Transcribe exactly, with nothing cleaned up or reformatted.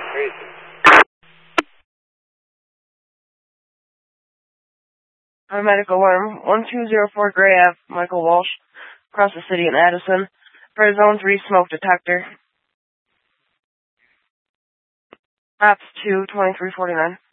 Paramedic alarm, one two zero four Gray Ave, Michael Walsh, across the city in Addison, for zone three smoke detector. Ops two, twenty-three forty-nine.